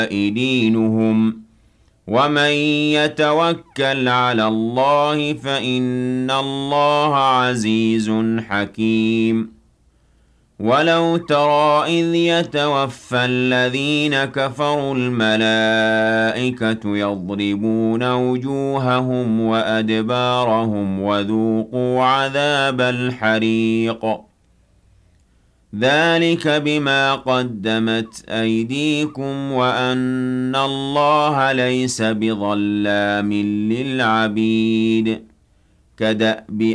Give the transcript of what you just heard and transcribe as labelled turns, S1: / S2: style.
S1: دينهم ومن يتوكل على الله فإن الله عزيز حكيم ولو ترى إذ يتوفى الذين كفروا الملائكة يضربون وجوههم وأدبارهم وذوقوا عذاب الحريق ذلك بما قدمت أيديكم وأن الله ليس بظلام للعبيد كدأب